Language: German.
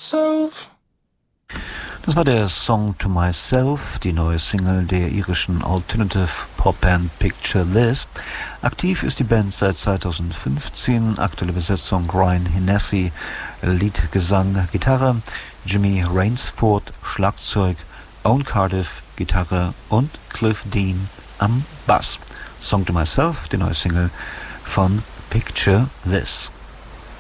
myself. Das war der Song To Myself, die neue Single der irischen Alternative Pop Band Picture This. Aktiv ist die Band seit 2015, aktuelle Besetzung Ryan Hennessy, Lied, Gesang, Gitarre, Jimmy Rainsford, Schlagzeug, Owen Cardiff, Gitarre und Cliff Dean am Bass. Song To Myself, die neue Single von Picture This.